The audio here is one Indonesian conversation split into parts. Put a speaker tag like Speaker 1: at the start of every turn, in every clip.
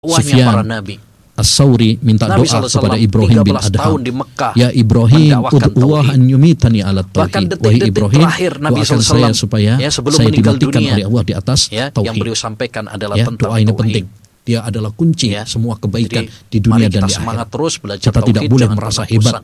Speaker 1: Sufyan As-Sauri minta
Speaker 2: Nabi
Speaker 1: doa kepada Ibrahim bin
Speaker 2: 13
Speaker 1: Adham.
Speaker 2: tahun di Mekah
Speaker 1: Ya Ibrahim,
Speaker 2: mendakwahkan
Speaker 1: ud'uwah
Speaker 2: tauhid.
Speaker 1: an yumitani ala tauhid.
Speaker 2: Bahkan
Speaker 1: Wahai
Speaker 2: detik-detik
Speaker 1: Ibrahim,
Speaker 2: terakhir Nabi
Speaker 1: doakan
Speaker 2: SAW,
Speaker 1: saya supaya
Speaker 2: ya, sebelum
Speaker 1: saya
Speaker 2: meninggal
Speaker 1: dimatikan
Speaker 2: dunia,
Speaker 1: oleh Allah di atas
Speaker 2: ya,
Speaker 1: tauhid.
Speaker 2: yang beliau sampaikan adalah
Speaker 1: Ya,
Speaker 2: tentang
Speaker 1: doa ini
Speaker 2: tauhid.
Speaker 1: penting. Dia adalah kunci
Speaker 2: Ya.
Speaker 1: semua kebaikan
Speaker 2: Jadi,
Speaker 1: di dunia
Speaker 2: mari
Speaker 1: dan
Speaker 2: kita
Speaker 1: di
Speaker 2: semangat
Speaker 1: akhirat.
Speaker 2: terus belajar
Speaker 1: Kita
Speaker 2: tauhid,
Speaker 1: tidak boleh
Speaker 2: jangan
Speaker 1: merasa
Speaker 2: pernah
Speaker 1: hebat.
Speaker 2: bosan.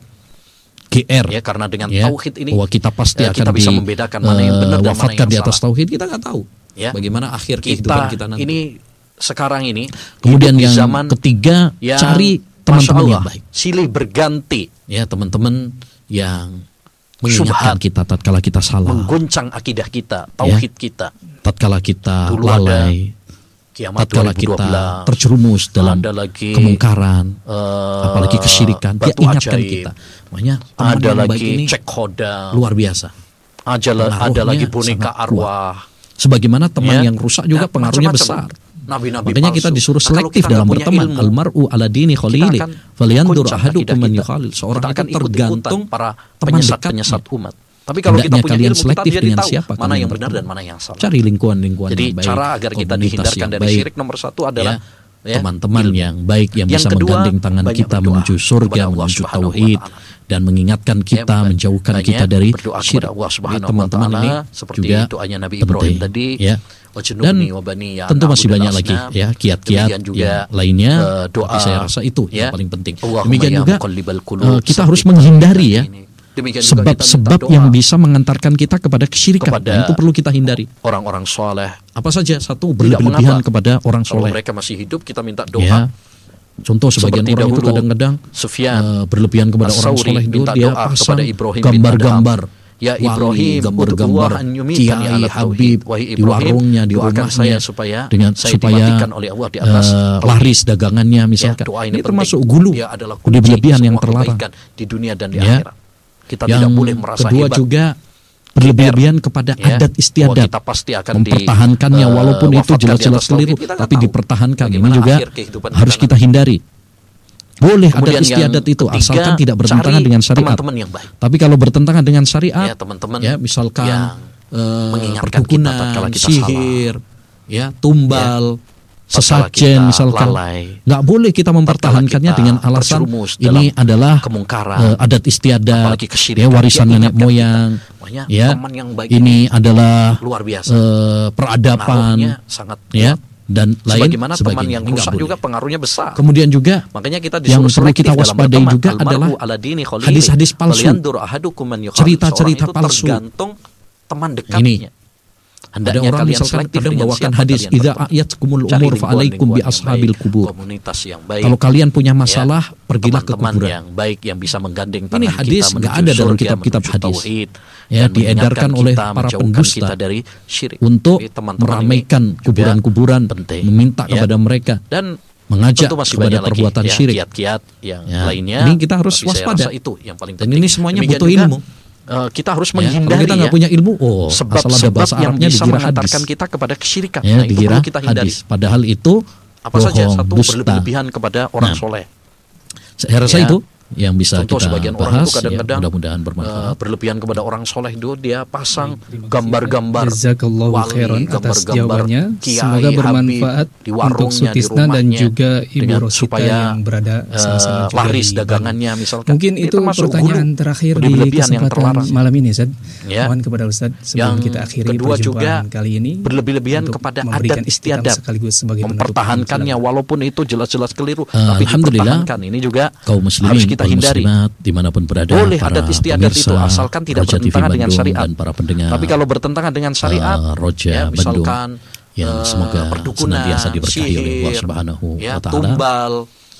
Speaker 1: GR,
Speaker 2: Ya, karena dengan
Speaker 1: ya,
Speaker 2: tauhid ini
Speaker 1: bahwa kita pasti akan
Speaker 2: kita bisa membedakan mana yang benar dan mana
Speaker 1: wafatkan
Speaker 2: yang
Speaker 1: di atas
Speaker 2: salah.
Speaker 1: tauhid. Kita nggak tahu
Speaker 2: Ya.
Speaker 1: bagaimana akhir kehidupan kita nanti.
Speaker 2: Ini sekarang ini
Speaker 1: Kemudian
Speaker 2: hidup di
Speaker 1: yang
Speaker 2: zaman
Speaker 1: ketiga,
Speaker 2: yang,
Speaker 1: cari
Speaker 2: Masya
Speaker 1: teman-teman
Speaker 2: Allah,
Speaker 1: yang baik.
Speaker 2: silih berganti,
Speaker 1: Ya, teman-teman yang mengingatkan
Speaker 2: Syubhat,
Speaker 1: kita tatkala kita salah,
Speaker 2: menggoncang akidah kita, tauhid kita.
Speaker 1: tatkala kita
Speaker 2: Dulu
Speaker 1: lalai,
Speaker 2: Kiamat
Speaker 1: tatkala
Speaker 2: 2012,
Speaker 1: kita terjerumus dalam
Speaker 2: ada lagi
Speaker 1: kemungkaran, apalagi kesyirikan. Dia
Speaker 2: batu
Speaker 1: ingatkan
Speaker 2: ajaib,
Speaker 1: kita. Makanya teman
Speaker 2: ada
Speaker 1: yang baik
Speaker 2: lagi
Speaker 1: ini
Speaker 2: cek khoda,
Speaker 1: luar biasa.
Speaker 2: ada
Speaker 1: Pengaruhnya
Speaker 2: lagi boneka
Speaker 1: sangat
Speaker 2: arwah.
Speaker 1: Sebagaimana teman
Speaker 2: Ya.
Speaker 1: yang rusak juga
Speaker 2: Ya,
Speaker 1: pengaruhnya
Speaker 2: macam-macam.
Speaker 1: besar.
Speaker 2: Nabi-nabi
Speaker 1: Makanya
Speaker 2: palsu.
Speaker 1: kita disuruh
Speaker 2: Nah, kalau
Speaker 1: selektif
Speaker 2: kita
Speaker 1: dalam
Speaker 2: nggak punya
Speaker 1: berteman.
Speaker 2: ilmu,
Speaker 1: Almar'u ala dini khalili,
Speaker 2: akan
Speaker 1: falyandur
Speaker 2: goncang
Speaker 1: ahadukum
Speaker 2: akidah
Speaker 1: man
Speaker 2: kita.
Speaker 1: yukhalil. Seorang
Speaker 2: Kita
Speaker 1: itu
Speaker 2: akan
Speaker 1: tergantung
Speaker 2: ikut-ikutan para
Speaker 1: teman
Speaker 2: penyesat-penyesat
Speaker 1: dekatnya.
Speaker 2: umat. Tapi kalau kita
Speaker 1: Hendaknya
Speaker 2: punya
Speaker 1: kalian
Speaker 2: ilmu, kita
Speaker 1: selektif
Speaker 2: jadi
Speaker 1: dengan
Speaker 2: tahu
Speaker 1: siapa
Speaker 2: mana
Speaker 1: kalian
Speaker 2: yang benar
Speaker 1: berteman.
Speaker 2: dan mana yang salah.
Speaker 1: Cari lingkungan
Speaker 2: Jadi
Speaker 1: yang baik,
Speaker 2: cara agar kita
Speaker 1: komunitas
Speaker 2: dihindarkan
Speaker 1: yang
Speaker 2: dari
Speaker 1: baik,
Speaker 2: syirik nomor satu adalah
Speaker 1: teman-teman
Speaker 2: ilmu.
Speaker 1: yang baik yang
Speaker 2: Yang
Speaker 1: bisa
Speaker 2: kedua,
Speaker 1: menggandeng tangan
Speaker 2: banyak
Speaker 1: kita
Speaker 2: berdoa
Speaker 1: menuju surga,
Speaker 2: kepada Allah
Speaker 1: menuju
Speaker 2: Subhanahu wa
Speaker 1: tauhid,
Speaker 2: Ta'ala.
Speaker 1: dan mengingatkan kita,
Speaker 2: Ya,
Speaker 1: menjauhkan
Speaker 2: banyak
Speaker 1: kita dari
Speaker 2: berdoa kepada
Speaker 1: syirik.
Speaker 2: Allah
Speaker 1: Jadi
Speaker 2: Subhanahu wa
Speaker 1: teman-teman
Speaker 2: Ta'ala,
Speaker 1: ini
Speaker 2: seperti
Speaker 1: juga
Speaker 2: doanya Nabi Ibrahim
Speaker 1: penting,
Speaker 2: tadi,
Speaker 1: ya. Dan tentu masih banyak lagi ya kiat-kiat yang lainnya,
Speaker 2: doa,
Speaker 1: tapi saya rasa itu
Speaker 2: ya,
Speaker 1: yang paling penting.
Speaker 2: Allahumma
Speaker 1: Demikian
Speaker 2: ya
Speaker 1: juga
Speaker 2: muqallibal qulub,
Speaker 1: kita harus
Speaker 2: sabbit
Speaker 1: menghindari ya
Speaker 2: qalbi. Demikian juga kita minta
Speaker 1: sebab-sebab
Speaker 2: doa
Speaker 1: yang bisa mengantarkan kita kepada kesyirikan.
Speaker 2: kepada
Speaker 1: Nah, itu perlu kita hindari.
Speaker 2: orang-orang soleh.
Speaker 1: Apa saja? Satu,
Speaker 2: Tidak
Speaker 1: berlebihan
Speaker 2: mengapa.
Speaker 1: kepada orang
Speaker 2: Kalau
Speaker 1: soleh.
Speaker 2: mereka masih hidup, kita minta doa.
Speaker 1: Ya. Contoh sebagian
Speaker 2: Seperti
Speaker 1: orang itu
Speaker 2: dahulu,
Speaker 1: kadang-kadang
Speaker 2: Sufyan
Speaker 1: berlebihan kepada orang
Speaker 2: As-Sauri
Speaker 1: soleh itu
Speaker 2: minta
Speaker 1: dia
Speaker 2: doa
Speaker 1: pasang
Speaker 2: kepada Ibrahim bin
Speaker 1: gambar-gambar.
Speaker 2: Ya
Speaker 1: wali,
Speaker 2: Ibrahim,
Speaker 1: gambar-gambar
Speaker 2: ud'ullahan yumitani
Speaker 1: kiai,
Speaker 2: ala
Speaker 1: habib
Speaker 2: tauhid. Wahai
Speaker 1: di warungnya, di
Speaker 2: doakan
Speaker 1: rumahnya,
Speaker 2: saya supaya
Speaker 1: dengan
Speaker 2: saya
Speaker 1: supaya
Speaker 2: dimatikan oleh Allah di atas tauhid.
Speaker 1: laris dagangannya misalkan.
Speaker 2: doa
Speaker 1: ini
Speaker 2: penting.
Speaker 1: termasuk gulu,
Speaker 2: Dia adalah kunci
Speaker 1: berlebihan yang
Speaker 2: semua
Speaker 1: terlarang.
Speaker 2: kebaikan di dunia dan di
Speaker 1: Ya.
Speaker 2: akhirat. Kita
Speaker 1: Yang
Speaker 2: tidak boleh merasa
Speaker 1: kedua
Speaker 2: hebat.
Speaker 1: juga berlebihan kepada
Speaker 2: Ya,
Speaker 1: adat
Speaker 2: bahwa
Speaker 1: istiadat,
Speaker 2: kita pasti akan
Speaker 1: mempertahankannya walaupun itu
Speaker 2: wafatkan di
Speaker 1: jelas-jelas
Speaker 2: atas tauhid.
Speaker 1: keliru,
Speaker 2: Kita nggak
Speaker 1: tapi
Speaker 2: tahu
Speaker 1: dipertahankan. Ini
Speaker 2: bagaimana
Speaker 1: juga
Speaker 2: akhir kehidupan
Speaker 1: harus
Speaker 2: kita
Speaker 1: kita hindari. Boleh
Speaker 2: Kemudian
Speaker 1: adat istiadat
Speaker 2: yang
Speaker 1: itu
Speaker 2: ketiga,
Speaker 1: asalkan tidak bertentangan
Speaker 2: cari
Speaker 1: dengan syariat.
Speaker 2: teman-teman yang baik.
Speaker 1: Tapi kalau bertentangan dengan syariat,
Speaker 2: Ya, teman-teman
Speaker 1: ya misalkan
Speaker 2: yang mengingatkan kita
Speaker 1: perdukunan,
Speaker 2: tatkala kita
Speaker 1: sihir, ya tumbal,
Speaker 2: tatkala
Speaker 1: sesajen
Speaker 2: kita
Speaker 1: misalkan,
Speaker 2: lalai,
Speaker 1: nggak boleh kita mempertahankannya
Speaker 2: tatkala kita
Speaker 1: dengan alasan
Speaker 2: terjerumus
Speaker 1: ini
Speaker 2: dalam
Speaker 1: adalah
Speaker 2: kemungkaran,
Speaker 1: adat istiadat,
Speaker 2: apalagi kesyirikan.
Speaker 1: ya warisan
Speaker 2: Dia
Speaker 1: nenek
Speaker 2: ingatkan
Speaker 1: moyang,
Speaker 2: kita. Makanya
Speaker 1: ya
Speaker 2: teman yang baik
Speaker 1: ini adalah
Speaker 2: luar biasa.
Speaker 1: peradaban,
Speaker 2: Pengaruhnya sangat
Speaker 1: ya
Speaker 2: kuat.
Speaker 1: dan lain
Speaker 2: Sebagaimana teman yang
Speaker 1: Ini nggak
Speaker 2: rusak
Speaker 1: boleh.
Speaker 2: juga pengaruhnya besar.
Speaker 1: Kemudian juga
Speaker 2: Makanya kita
Speaker 1: yang
Speaker 2: disuruh
Speaker 1: perlu kita
Speaker 2: selektif dalam
Speaker 1: waspadai
Speaker 2: berteman.
Speaker 1: juga
Speaker 2: Almar'u
Speaker 1: adalah
Speaker 2: ala dini khalili,
Speaker 1: hadis-hadis palsu,
Speaker 2: falyandur ahadukum man yukhalil.
Speaker 1: cerita-cerita
Speaker 2: Seorang itu
Speaker 1: palsu.
Speaker 2: tergantung teman dekatnya.
Speaker 1: Ada
Speaker 2: Hendaknya
Speaker 1: orang
Speaker 2: kalian
Speaker 1: misalkan
Speaker 2: selektif
Speaker 1: kadang
Speaker 2: dengan
Speaker 1: bawakan
Speaker 2: siapa
Speaker 1: hadis
Speaker 2: kalian
Speaker 1: idza
Speaker 2: berteman.
Speaker 1: ayatkumul
Speaker 2: Cari
Speaker 1: umur fa alaikum bi
Speaker 2: lingkungan yang
Speaker 1: ashabil
Speaker 2: baik,
Speaker 1: kubur.
Speaker 2: komunitas yang baik.
Speaker 1: Kalau kalian punya masalah, pergilah ke
Speaker 2: teman-teman
Speaker 1: kuburan.
Speaker 2: yang baik yang bisa menggandeng
Speaker 1: Ini
Speaker 2: tangan
Speaker 1: hadis
Speaker 2: kita
Speaker 1: nggak
Speaker 2: menuju
Speaker 1: ada dalam
Speaker 2: surga,
Speaker 1: kitab-kitab
Speaker 2: menuju
Speaker 1: hadis.
Speaker 2: tauhid,
Speaker 1: Ya,
Speaker 2: dan
Speaker 1: diedarkan
Speaker 2: mengingatkan
Speaker 1: oleh
Speaker 2: kita,
Speaker 1: para
Speaker 2: menjauhkan
Speaker 1: pendusta
Speaker 2: kita dari syirik.
Speaker 1: untuk
Speaker 2: Jadi, teman-teman
Speaker 1: meramaikan
Speaker 2: ini juga
Speaker 1: kuburan-kuburan,
Speaker 2: penting.
Speaker 1: meminta
Speaker 2: Ya.
Speaker 1: kepada mereka,
Speaker 2: Dan
Speaker 1: mengajak
Speaker 2: tentu masih
Speaker 1: kepada
Speaker 2: banyak
Speaker 1: perbuatan
Speaker 2: lagi, ya,
Speaker 1: syirik.
Speaker 2: kiat-kiat yang
Speaker 1: Ya,
Speaker 2: lainnya.
Speaker 1: ini kita harus
Speaker 2: tapi saya
Speaker 1: waspada.
Speaker 2: rasa itu yang paling
Speaker 1: Dan
Speaker 2: penting.
Speaker 1: ini semuanya
Speaker 2: Demikian
Speaker 1: butuh
Speaker 2: juga,
Speaker 1: ilmu.
Speaker 2: kita harus
Speaker 1: Ya,
Speaker 2: menghindari
Speaker 1: kalau kita nggak punya ilmu, asal ada
Speaker 2: sebab-sebab
Speaker 1: bahasa
Speaker 2: yang
Speaker 1: Arabnya
Speaker 2: bisa
Speaker 1: dikira
Speaker 2: mengantarkan
Speaker 1: hadis.
Speaker 2: kita kepada kesyirikan.
Speaker 1: Ya,
Speaker 2: Nah, itu
Speaker 1: dikira
Speaker 2: perlu kita hindari.
Speaker 1: hadis. Padahal itu
Speaker 2: Apa saja?
Speaker 1: bohong,
Speaker 2: Satu,
Speaker 1: dusta.
Speaker 2: berlebihan kepada orang
Speaker 1: Nah,
Speaker 2: soleh.
Speaker 1: Saya rasa
Speaker 2: Ya.
Speaker 1: itu yang bisa
Speaker 2: Contoh
Speaker 1: kita
Speaker 2: sebagian
Speaker 1: bahas.
Speaker 2: orang itu kadang-kadang
Speaker 1: ya, mudah-mudahan bermanfaat.
Speaker 2: berlebihan kepada orang soleh itu dia pasang gambar-gambar
Speaker 3: Jazakallahu
Speaker 2: wali,
Speaker 3: khairan atas
Speaker 2: gambar-gambar
Speaker 3: jawabannya.
Speaker 2: kiai,
Speaker 3: Semoga bermanfaat
Speaker 2: habib di warungnya,
Speaker 3: untuk Sutisna
Speaker 2: di
Speaker 3: dan
Speaker 2: rumahnya,
Speaker 3: juga Ibu
Speaker 2: dengan
Speaker 3: Rosita
Speaker 2: supaya
Speaker 3: yang berada sama-sama juga
Speaker 2: laris
Speaker 3: di
Speaker 2: dagangannya
Speaker 3: Bali.
Speaker 2: misalkan.
Speaker 3: Mungkin
Speaker 2: Ini
Speaker 3: itu
Speaker 2: termasuk
Speaker 3: pertanyaan
Speaker 2: gulu,
Speaker 3: terakhir di
Speaker 2: berlebihan yang
Speaker 3: kesempatan
Speaker 2: terlarang.
Speaker 3: malam ini, Ustaz.
Speaker 2: Ya.
Speaker 3: Mohon kepada Ustaz sebelum
Speaker 2: Yang
Speaker 3: kita akhiri
Speaker 2: kedua juga
Speaker 3: perjumpaan kali ini
Speaker 2: berlebih-lebihan
Speaker 3: untuk
Speaker 2: kepada
Speaker 3: memberikan
Speaker 2: adat istiadat,
Speaker 3: sekaligus sebagai penutup.
Speaker 2: mempertahankannya
Speaker 3: Silakan.
Speaker 2: walaupun itu jelas-jelas keliru, tapi
Speaker 1: Alhamdulillah,
Speaker 2: dipertahankan. Ini juga
Speaker 1: kaum muslimin,
Speaker 2: harus kita
Speaker 1: kaum
Speaker 2: hindari.
Speaker 1: muslimat dimanapun berada,
Speaker 2: Boleh
Speaker 1: para
Speaker 2: adat istiadat itu
Speaker 1: pemirsa
Speaker 2: asalkan tidak
Speaker 1: Roja TV
Speaker 2: bertentangan dengan
Speaker 1: Bandung
Speaker 2: syariat.
Speaker 1: dan para pendengar
Speaker 2: Tapi kalau bertentangan dengan syariat,
Speaker 1: Roja
Speaker 2: ya,
Speaker 1: Bandung
Speaker 2: misalkan
Speaker 1: yang semoga
Speaker 2: perdukunan,
Speaker 1: senantiasa diberkahi oleh Allah
Speaker 2: sihir,
Speaker 1: Subhanahu
Speaker 2: ya,
Speaker 1: wa taala.
Speaker 2: tumbal,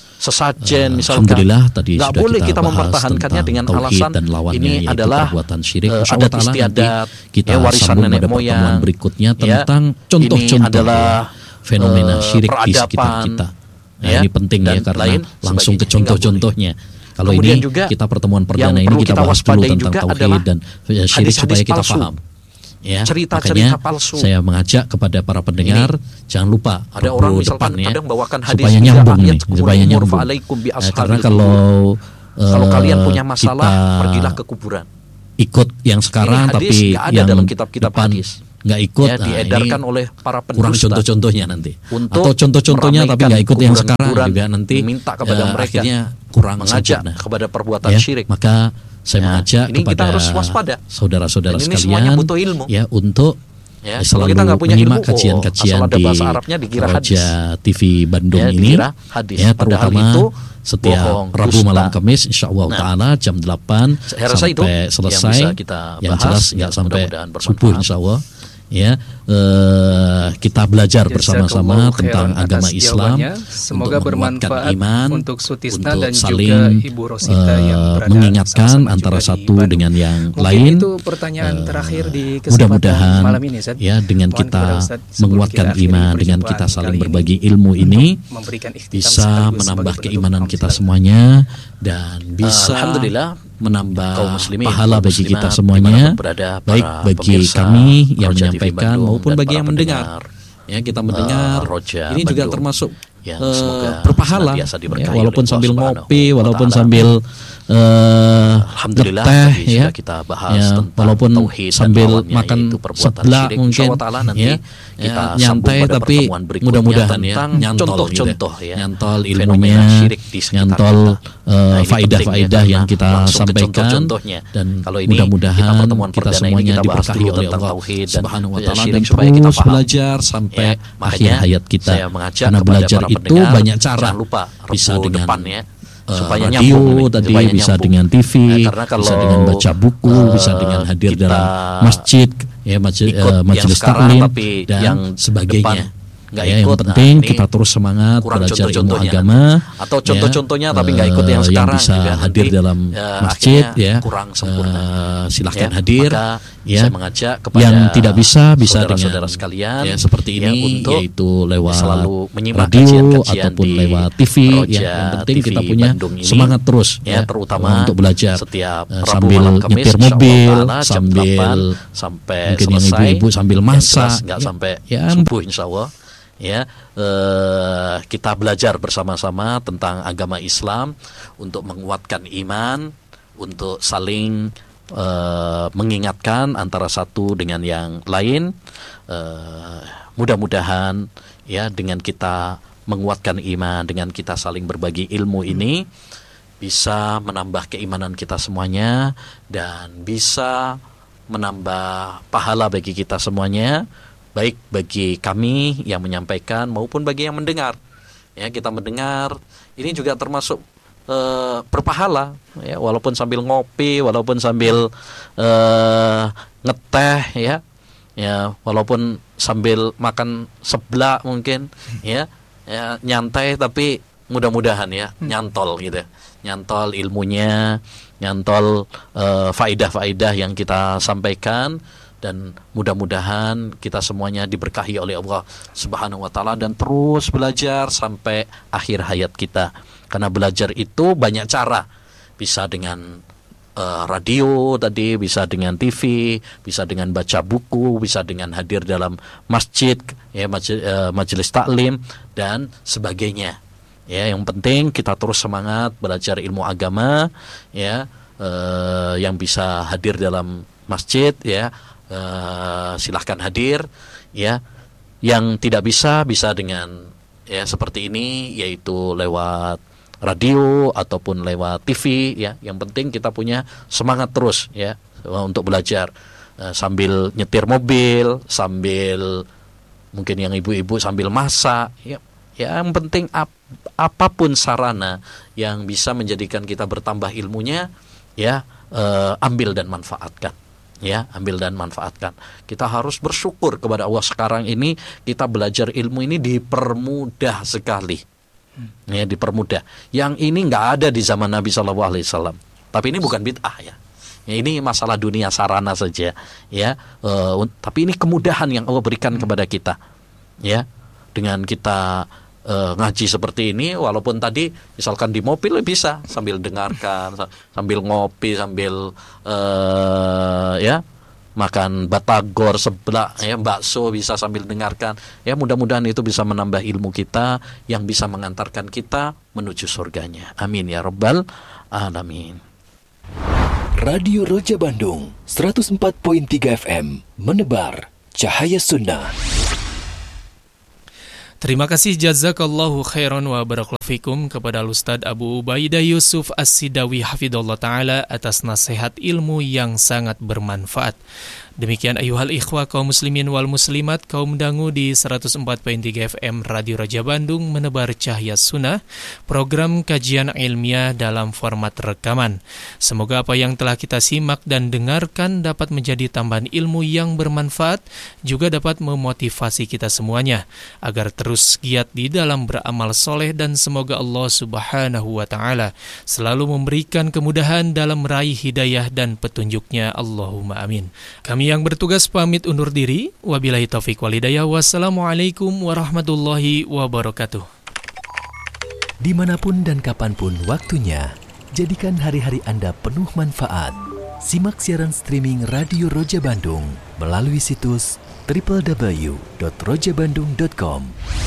Speaker 2: sesajen misalkan.
Speaker 1: Alhamdulillah tadi
Speaker 2: nggak
Speaker 1: sudah
Speaker 2: boleh kita
Speaker 1: bahas
Speaker 2: mempertahankannya
Speaker 1: tentang
Speaker 2: dengan
Speaker 1: tauhid
Speaker 2: alasan
Speaker 1: dan lawannya,
Speaker 2: ini
Speaker 1: yaitu
Speaker 2: adalah
Speaker 1: perbuatan syirik.
Speaker 2: adat
Speaker 1: Insyaallah taala
Speaker 2: istiadat,
Speaker 1: nanti kita
Speaker 2: ya, warisan
Speaker 1: sambung
Speaker 2: nenek
Speaker 1: pada pertemuan
Speaker 2: moyang,
Speaker 1: berikutnya
Speaker 2: ya,
Speaker 1: tentang
Speaker 2: ini
Speaker 1: contoh-contoh
Speaker 2: adalah
Speaker 1: fenomena syirik di sekitar
Speaker 2: peradaban,
Speaker 1: kita. Nah,
Speaker 2: ya,
Speaker 1: ini penting
Speaker 2: dan
Speaker 1: ya karena
Speaker 2: lain
Speaker 1: langsung ke
Speaker 2: sebagainya.
Speaker 1: contoh-contohnya. Kalau
Speaker 2: Kemudian
Speaker 1: ini
Speaker 2: juga
Speaker 1: kita pertemuan
Speaker 2: yang
Speaker 1: perdana ini
Speaker 2: perlu
Speaker 1: kita
Speaker 2: kita
Speaker 1: bahas dulu
Speaker 2: waspadai
Speaker 1: tentang
Speaker 2: juga
Speaker 1: tauhid
Speaker 2: adalah
Speaker 1: dan syirik
Speaker 2: hadis-hadis
Speaker 1: supaya kita
Speaker 2: palsu.
Speaker 1: paham. Ya,
Speaker 2: Cerita-cerita
Speaker 1: makanya
Speaker 2: palsu.
Speaker 1: saya mengajak kepada para pendengar jangan lupa
Speaker 2: Ada
Speaker 1: Rabu
Speaker 2: orang misalkan
Speaker 1: depan, ya,
Speaker 2: kadang bawakan hadis
Speaker 1: supaya nyambung nih,
Speaker 2: ayat
Speaker 1: supaya
Speaker 2: kumul
Speaker 1: nyambung.
Speaker 2: fa'alaikum bi ashabil
Speaker 1: Karena
Speaker 2: qubur. Kalau kalian punya masalah,
Speaker 1: kita
Speaker 2: pergilah ke kuburan.
Speaker 1: ikut yang sekarang
Speaker 2: Ini hadis
Speaker 1: tapi
Speaker 2: nggak ada
Speaker 1: yang
Speaker 2: dalam kitab-kitab
Speaker 1: depan
Speaker 2: hadis.
Speaker 1: nggak ikut,
Speaker 2: ya, diedarkan oleh para pendusta.
Speaker 1: Kurang contoh-contohnya nanti.
Speaker 2: Untuk
Speaker 1: atau contoh-contohnya tapi nggak ikut yang sekarang juga nanti
Speaker 2: minta kepada mereka,
Speaker 1: akhirnya kurang
Speaker 2: mengajak
Speaker 1: sempurna
Speaker 2: kepada perbuatan
Speaker 1: ya,
Speaker 2: syirik.
Speaker 1: Maka saya mengajak
Speaker 2: ini
Speaker 1: kepada
Speaker 2: kita harus waspada.
Speaker 1: saudara-saudara
Speaker 2: Dan ini
Speaker 1: sekalian
Speaker 2: semuanya butuh ilmu.
Speaker 1: ya untuk
Speaker 2: Ya,
Speaker 1: selalu
Speaker 2: kita nggak punya
Speaker 1: menyimak
Speaker 2: ilmu,
Speaker 1: kajian-kajian
Speaker 2: asal ada
Speaker 1: di
Speaker 2: bahasa Arabnya dikira hadis.
Speaker 1: Roja TV Bandung
Speaker 2: Ya,
Speaker 1: ini
Speaker 2: dikira hadis.
Speaker 1: ya,
Speaker 2: Padahal
Speaker 1: terutama
Speaker 2: itu
Speaker 1: setiap
Speaker 2: bohong,
Speaker 1: Rabu
Speaker 2: dusta.
Speaker 1: malam Kamis insyaallah taala jam 8
Speaker 2: Saya rasa
Speaker 1: sampai
Speaker 2: itu
Speaker 1: selesai
Speaker 2: yang bisa kita
Speaker 1: yang
Speaker 2: bahas,
Speaker 1: jelas
Speaker 2: ya,
Speaker 1: nggak sampai
Speaker 2: mudah-mudahan bermanfaat.
Speaker 1: subuh insyaallah ya. Kita belajar bersama-sama tentang agama Islam
Speaker 3: Semoga
Speaker 1: untuk menguatkan
Speaker 3: bermanfaat
Speaker 1: iman,
Speaker 3: untuk Sutisna
Speaker 1: untuk
Speaker 3: dan
Speaker 1: saling
Speaker 3: juga Ibu Rosita yang berada
Speaker 1: mengingatkan
Speaker 3: sama-sama
Speaker 1: antara
Speaker 3: juga di
Speaker 1: satu
Speaker 3: Bandung.
Speaker 1: dengan yang
Speaker 3: Mungkin
Speaker 1: lain.
Speaker 3: itu pertanyaan terakhir di kesempatan
Speaker 1: Mudah-mudahan
Speaker 3: malam ini, Ustaz.
Speaker 1: ya dengan
Speaker 3: Mohon kepada
Speaker 1: kita
Speaker 3: Ustaz, sebelum
Speaker 1: menguatkan
Speaker 3: kita akhiri
Speaker 1: iman, dengan
Speaker 3: perjumpaan
Speaker 1: kita saling
Speaker 3: kali
Speaker 1: berbagi
Speaker 3: ini,
Speaker 1: ilmu ini
Speaker 3: memberikan ikhtitam
Speaker 1: bisa
Speaker 3: sekaligus
Speaker 1: menambah
Speaker 3: sebagai
Speaker 1: keimanan
Speaker 3: penutup
Speaker 1: kita
Speaker 3: hamdalah.
Speaker 1: semuanya dan bisa
Speaker 2: Alhamdulillah
Speaker 1: menambah
Speaker 2: kaum muslimin,
Speaker 1: pahala
Speaker 2: kaum
Speaker 1: bagi kita
Speaker 2: muslimat,
Speaker 1: semuanya,
Speaker 2: dimanapun berada,
Speaker 1: baik
Speaker 2: para
Speaker 1: bagi
Speaker 2: pemirsa
Speaker 1: kami yang
Speaker 2: Roja TV
Speaker 1: menyampaikan
Speaker 2: Bandung
Speaker 1: maupun
Speaker 2: dan
Speaker 1: bagi
Speaker 2: para
Speaker 1: yang mendengar.
Speaker 2: pendengar,
Speaker 1: Ya, kita mendengar
Speaker 2: Roja
Speaker 1: ini juga
Speaker 2: Bandung
Speaker 1: termasuk
Speaker 2: yang semoga
Speaker 1: berpahala
Speaker 2: senantiasa
Speaker 1: ya,
Speaker 2: diberkahi
Speaker 1: walaupun
Speaker 2: oleh
Speaker 1: sambil
Speaker 2: Allah
Speaker 1: ngopi,
Speaker 2: Subhanahu wa
Speaker 1: walaupun
Speaker 2: Ta'ala.
Speaker 1: sambil
Speaker 2: Alhamdulillah
Speaker 1: ngeteh
Speaker 2: tadi
Speaker 1: ya,
Speaker 2: sudah kita bahas
Speaker 1: ya,
Speaker 2: tentang
Speaker 1: walaupun
Speaker 2: tauhid dan
Speaker 1: sambil
Speaker 2: lawannya,
Speaker 1: makan
Speaker 2: yaitu perbuatan
Speaker 1: seblak
Speaker 2: syirik.
Speaker 1: mungkin
Speaker 2: Insyaallah nanti
Speaker 1: ya,
Speaker 2: kita
Speaker 1: nyantai
Speaker 2: sambung pada
Speaker 1: tapi
Speaker 2: pertemuan berikutnya
Speaker 1: mudah-mudahan ya
Speaker 2: tentang
Speaker 1: nyantol
Speaker 2: contoh-contoh
Speaker 1: gitu
Speaker 2: ya,
Speaker 1: nyantol
Speaker 2: fenomena
Speaker 1: ilmunya,
Speaker 2: syirik di sekitar
Speaker 1: nyantol
Speaker 2: kita. Nah, ini
Speaker 1: faidah-faidah
Speaker 2: penting ya,
Speaker 1: yang
Speaker 2: karena
Speaker 1: kita
Speaker 2: langsung ke
Speaker 1: sampaikan
Speaker 2: contoh-contohnya.
Speaker 1: dan
Speaker 2: Kalau ini
Speaker 1: mudah-mudahan
Speaker 2: pertemuan
Speaker 1: kita
Speaker 2: perdana
Speaker 1: semuanya
Speaker 2: ini kita bahas
Speaker 1: diberkahi
Speaker 2: dulu
Speaker 1: oleh
Speaker 2: tentang
Speaker 1: Allah
Speaker 2: tauhid dan
Speaker 1: Subhanahu wa taala
Speaker 2: syirik
Speaker 1: dan
Speaker 2: supaya kita
Speaker 1: terus
Speaker 2: paham.
Speaker 1: belajar sampai
Speaker 2: Ya,
Speaker 1: akhir
Speaker 2: makanya
Speaker 1: hayat kita.
Speaker 2: saya mengajak
Speaker 1: Karena
Speaker 2: kepada
Speaker 1: belajar
Speaker 2: para
Speaker 1: itu
Speaker 2: pendengar,
Speaker 1: banyak cara.
Speaker 2: jangan lupa
Speaker 1: Bisa
Speaker 2: Rabu
Speaker 1: dengan
Speaker 2: depan ya, supaya
Speaker 1: radio
Speaker 2: nyambung,
Speaker 1: tadi,
Speaker 2: supaya
Speaker 1: bisa
Speaker 2: nyambung.
Speaker 1: dengan TV,
Speaker 2: Karena kalau
Speaker 1: bisa dengan baca buku, bisa dengan hadir
Speaker 2: kita
Speaker 1: dalam masjid, ya majelis
Speaker 2: sekarang,
Speaker 1: taklim
Speaker 2: tapi
Speaker 1: dan
Speaker 2: yang
Speaker 1: sebagainya.
Speaker 2: nggak
Speaker 1: Ya, yang
Speaker 2: ikut,
Speaker 1: penting
Speaker 2: nah, ini
Speaker 1: kita terus semangat
Speaker 2: kurang
Speaker 1: belajar ilmu
Speaker 2: contoh-contohnya.
Speaker 1: agama,
Speaker 2: Atau contoh-contohnya tapi nggak ikut yang
Speaker 1: yang
Speaker 2: sekarang
Speaker 1: bisa
Speaker 2: juga
Speaker 1: hadir
Speaker 2: nanti,
Speaker 1: dalam
Speaker 2: akhirnya
Speaker 1: masjid ya,
Speaker 2: kurang sempurna.
Speaker 1: silahkan
Speaker 2: Ya,
Speaker 1: hadir
Speaker 2: maka
Speaker 1: ya.
Speaker 2: saya mengajak kepada
Speaker 1: Yang tidak bisa
Speaker 2: saudara-saudara
Speaker 1: dengan
Speaker 2: sekalian
Speaker 1: ya seperti
Speaker 2: ya,
Speaker 1: ini
Speaker 2: untuk
Speaker 1: yaitu lewat
Speaker 2: selalu menyimak
Speaker 1: radio
Speaker 2: kajian-kajian
Speaker 1: ataupun
Speaker 2: di
Speaker 1: lewat TV
Speaker 2: Roja
Speaker 1: ya. Yang penting
Speaker 2: TV
Speaker 1: kita punya
Speaker 2: Bandung ini,
Speaker 1: semangat terus
Speaker 2: ya, terutama
Speaker 1: untuk belajar
Speaker 2: setiap Rabu
Speaker 1: sambil
Speaker 2: malam Kamis,
Speaker 1: nyetir
Speaker 2: insyaallah
Speaker 1: mobil,
Speaker 2: taala, jam
Speaker 1: sambil
Speaker 2: 8 sampai
Speaker 1: mungkin yang
Speaker 2: selesai,
Speaker 1: ibu-ibu sambil
Speaker 2: yang
Speaker 1: masak
Speaker 2: jelas nggak
Speaker 1: ya,
Speaker 2: sampai
Speaker 1: ya,
Speaker 2: subuh insyaallah ya. Kita belajar bersama-sama tentang agama Islam untuk menguatkan iman, untuk saling mengingatkan antara satu dengan yang lain. Mudah-mudahan ya dengan kita menguatkan iman, dengan kita saling berbagi ilmu ini bisa menambah keimanan kita semuanya dan bisa menambah pahala bagi kita semuanya, baik bagi kami yang menyampaikan maupun bagi yang mendengar. Ya, kita mendengar ini juga termasuk berpahala ya, walaupun sambil ngopi, walaupun sambil ngeteh ya, walaupun sambil makan seblak mungkin ya, nyantai tapi mudah-mudahan ya nyantol gitu, nyantol ilmunya, nyantol faidah-faidah yang kita sampaikan. Dan mudah-mudahan kita semuanya diberkahi oleh Allah Subhanahu wa taala dan terus belajar sampai akhir hayat kita. Karena belajar itu banyak cara. Bisa dengan radio tadi, bisa dengan TV, bisa dengan baca buku, bisa dengan hadir dalam masjid, ya, majelis taklim dan sebagainya. Ya, yang penting kita terus semangat belajar ilmu agama, ya, yang bisa hadir dalam masjid, ya. Silahkan hadir ya. Yang tidak bisa dengan ya seperti ini, yaitu lewat radio ataupun lewat TV ya. Yang penting kita punya semangat terus ya untuk belajar sambil nyetir mobil, sambil mungkin yang ibu-ibu sambil masak ya. Yang penting apapun sarana yang bisa menjadikan kita bertambah ilmunya ya, ambil dan manfaatkan. Ya, ambil dan manfaatkan. Kita harus bersyukur kepada Allah sekarang ini kita belajar ilmu ini dipermudah sekali. Ya, dipermudah. Yang ini nggak ada di zaman Nabi SAW. Tapi ini bukan bid'ah ya. Ya, ini masalah dunia sarana saja. Ya, tapi ini kemudahan yang Allah berikan kepada kita. Ya, dengan kita ngaji seperti ini, walaupun tadi misalkan di mobil bisa sambil dengarkan, sambil ngopi, sambil ya makan batagor, seblak, ya bakso bisa sambil dengarkan. Ya, mudah-mudahan itu bisa menambah ilmu kita yang bisa mengantarkan kita menuju surganya. Amin ya rabbal alamin.
Speaker 4: Radio Roja Bandung 104.3 FM menebar Cahaya Sunnah.
Speaker 5: Terima kasih jazakallahu khairan wa barakallahu fikum kepada Ustadz Abu Ubaidah Yusuf As-Sidawi hafidhullah ta'ala atas nasihat ilmu yang sangat bermanfaat. Demikian ayuhal ikhwah kaum muslimin wal muslimat, kaum dangu di 104.3 FM Radio Raja Bandung menebar cahaya sunnah, program kajian ilmiah dalam format rekaman. Semoga apa yang telah kita simak dan dengarkan dapat menjadi tambahan ilmu yang bermanfaat, juga dapat memotivasi kita semuanya agar terus giat di dalam beramal soleh, dan semoga Allah Subhanahu wa ta'ala selalu memberikan kemudahan dalam meraih hidayah dan petunjuknya. Allahumma amin. Kami yang bertugas pamit undur diri. Wabillahi taufiq wal hidayah. Wassalamualaikum warahmatullahi wabarakatuh.
Speaker 4: Dimanapun dan kapanpun waktunya, jadikan hari-hari Anda penuh manfaat. Simak siaran streaming Radio Roja Bandung melalui situs www.rojabandung.com.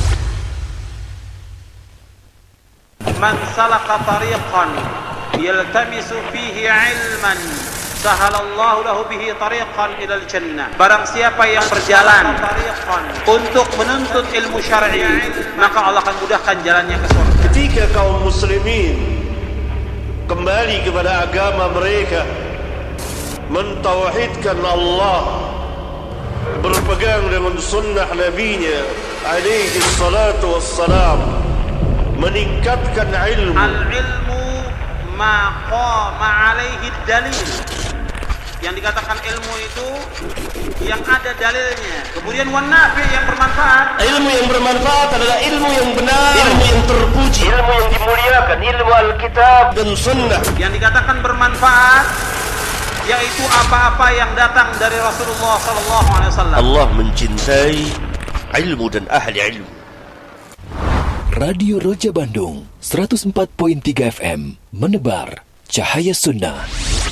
Speaker 6: Man salaka tariqan yaltamisu fihi ilman sahalallahu lahu bihi tariqan ilal jannah. Barang siapa yang berjalan untuk menuntut ilmu syar'i, maka Allah akan mudahkan jalannya ke surga.
Speaker 7: Ketika kaum muslimin kembali kepada agama mereka, mentauhidkan Allah, berpegang dengan sunnah nabinya alaihi salatu wassalam, meningkatkan ilmu.
Speaker 6: Al-ilmu ma qama alaihi dalil. Yang dikatakan ilmu itu yang ada dalilnya. Kemudian wan nafi, yang bermanfaat.
Speaker 7: Ilmu yang bermanfaat adalah ilmu yang benar, ilmu yang terpuji, ilmu yang dimuliakan, ilmu Alkitab dan Sunnah.
Speaker 6: Yang dikatakan bermanfaat yaitu apa-apa yang datang dari Rasulullah SAW.
Speaker 7: Allah mencintai ilmu dan ahli ilmu.
Speaker 4: Radio Roja Bandung 104.3 FM menebar cahaya sunnah.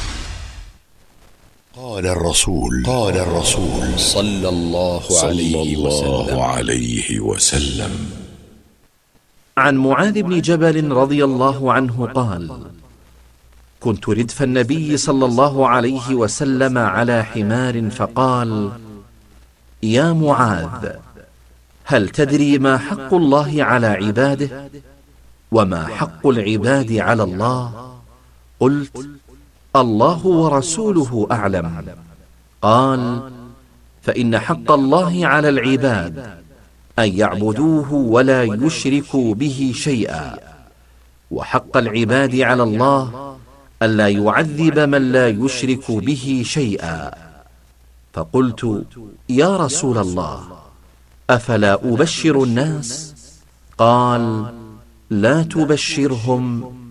Speaker 8: قال الرسول صلى الله عليه وسلم
Speaker 9: عن معاذ بن جبل رضي الله عنه قال: كنت ردف النبي صلى الله عليه وسلم على حمار فقال: يا معاذ، هل تدري ما حق الله على عباده وما حق العباد على الله؟ قلت: الله ورسوله أعلم. قال: فإن حق الله على العباد أن يعبدوه ولا يشركوا به شيئا، وحق العباد على الله ألا يعذب من لا يشرك به شيئا. فقلت: يا رسول الله، أفلا أبشر الناس؟ قال: لا تبشرهم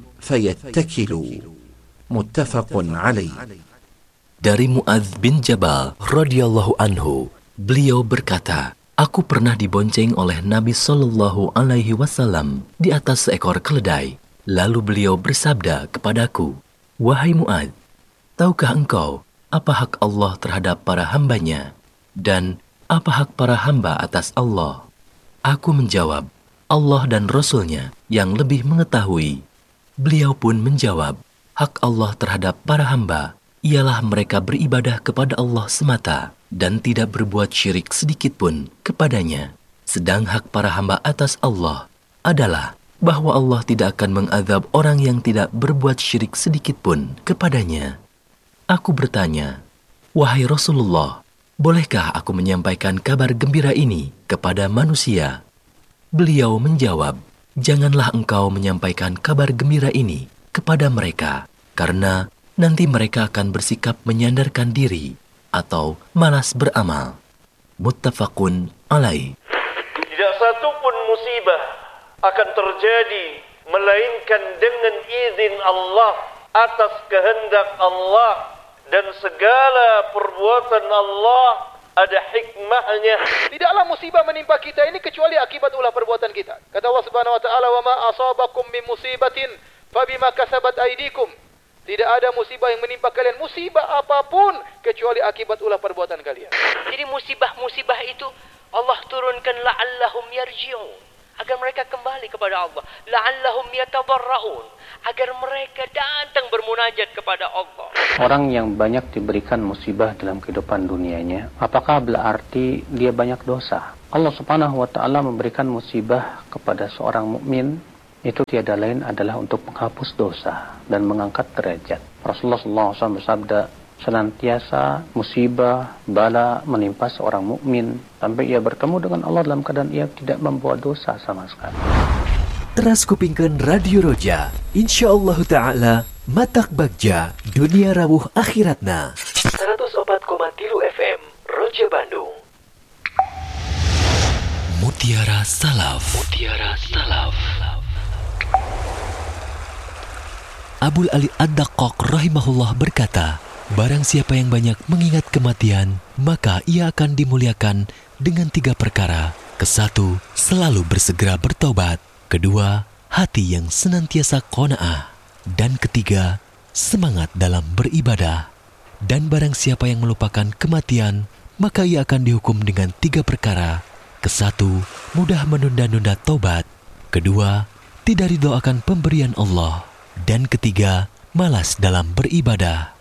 Speaker 9: فيتكلوا. Muttafaqun alaih.
Speaker 4: Dari Muadz bin Jabal radhiyallahu anhu, beliau berkata, aku pernah dibonceng oleh Nabi sallallahu alaihi wasallam di atas seekor keledai. Lalu beliau bersabda kepadaku, wahai Muadz, tahukah engkau apa hak Allah terhadap para hambanya dan apa hak para hamba atas Allah? Aku menjawab, Allah dan Rasul-Nya yang lebih mengetahui. Beliau pun menjawab, hak Allah terhadap para hamba ialah mereka beribadah kepada Allah semata dan tidak berbuat syirik sedikitpun kepadanya. Sedang hak para hamba atas Allah adalah bahwa Allah tidak akan mengazab orang yang tidak berbuat syirik sedikitpun kepadanya. Aku bertanya, wahai Rasulullah, bolehkah aku menyampaikan kabar gembira ini kepada manusia? Beliau menjawab, janganlah engkau menyampaikan kabar gembira ini kepada mereka, karena nanti mereka akan bersikap menyandarkan diri atau malas beramal. Muttafaqun alaih.
Speaker 7: Tidak satu pun musibah akan terjadi melainkan dengan izin Allah, atas kehendak Allah, dan segala perbuatan Allah ada hikmahnya.
Speaker 10: Tidaklah musibah menimpa kita ini kecuali akibat ulah perbuatan kita. Kata Allah Subhanahu wa taala, "Wa ma asabakum min musibatin fabima kasabat aydikum." Tidak ada musibah yang menimpa kalian, musibah apapun, kecuali akibat ulah perbuatan kalian.
Speaker 11: Jadi musibah-musibah itu Allah turunkan la'allahum yarji'un, agar mereka kembali kepada Allah. La'allahum yatadarraun, agar mereka datang bermunajat kepada Allah.
Speaker 12: Orang yang banyak diberikan musibah dalam kehidupan dunianya, apakah berarti dia banyak dosa? Allah Subhanahu wa taala memberikan musibah kepada seorang mukmin itu tiada lain adalah untuk menghapus dosa dan mengangkat derajat. Rasulullah SAW bersabda, senantiasa musibah, bala menimpa seorang mukmin sampai ia bertemu dengan Allah dalam keadaan ia tidak membawa dosa sama sekali.
Speaker 13: Teras kupingkan Radio Roja, insyaallah ta'ala matak bagja dunia rawuh akhiratna.
Speaker 4: 104,3 FM Roja Bandung.
Speaker 13: Mutiara Salaf. Mutiara Salaf. Abul Ali Ad-Daqqaq rahimahullah berkata, barang siapa yang banyak mengingat kematian, maka ia akan dimuliakan dengan 3 perkara. Kesatu, selalu bersegera bertobat. Kedua, hati yang senantiasa qanaah. Dan ketiga, semangat dalam beribadah. Dan barang siapa yang melupakan kematian, maka ia akan dihukum dengan 3 perkara. Kesatu, mudah menunda-nunda tobat. Kedua, tidak ridho akan pemberian Allah. Dan ketiga, malas dalam beribadah.